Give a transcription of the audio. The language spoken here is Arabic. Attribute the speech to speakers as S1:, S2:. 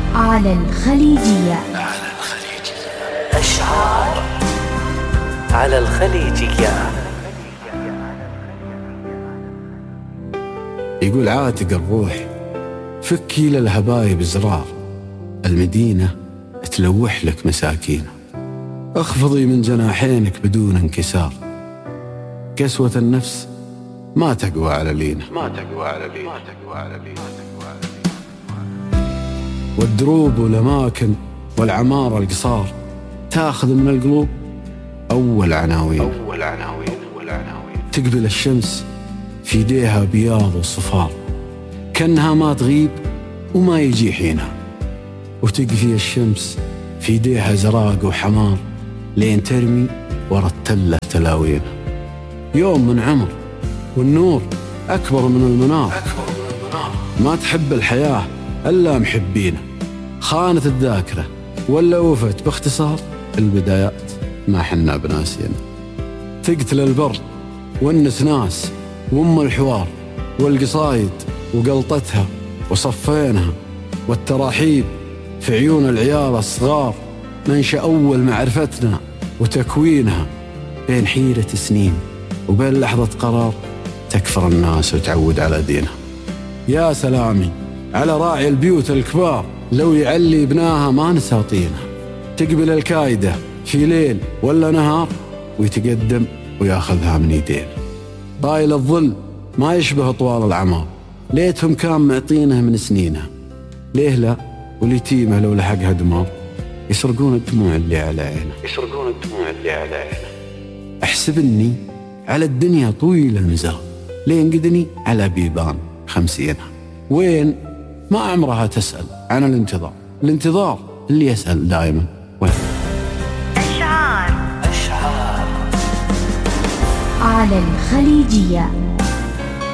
S1: على الخليجية.
S2: أشعار على الخليجية.
S3: يقول عاتق الروح فكي للهبايب زرار، المدينة تلوح لك مساكين، اخفضي من جناحينك بدون انكسار، قسوة النفس ما تقوى على لينا، والدروب والأماكن والعمارة القصار تاخذ من القلوب أول عناوين. تقبل الشمس في يديها بياض وصفار، كأنها ما تغيب وما يجي حينها، وتقفي الشمس في يديها زراق وحمار لين ترمي ورا التلة تلاوينا. يوم من عمر والنور أكبر من المنار، ما تحب الحياة إلا محبينا، خانت الذاكرة ولا وفت باختصار، البدايات ما حنا بناسينا. تقتل البر والنسناس وام الحوار والقصايد وقلطتها وصفينها، والتراحيب في عيون العيال الصغار منشأ أول معرفتنا وتكوينها، بين حيرة سنين وبين لحظة قرار تكفر الناس وتعود على دينها. يا سلامي على راعي البيوت الكبار، لو يعلي ابناها ما نساطينها، تقبل الكايدة في ليل ولا نهار ويتقدم وياخذها من يدينا. طايل الظل ما يشبه طوال العمار، ليتهم كان معطينه من سنينها، ليه لا واليتيمة لو لحقها دمار، يسرقون الدموع اللي على عينه. احسبني على الدنيا طويل المزال، لين قدني على بيبان 50، وين ما عمرها تسأل عن الانتظار اللي يسأل دائما وين.
S1: أشعار على الخليجية.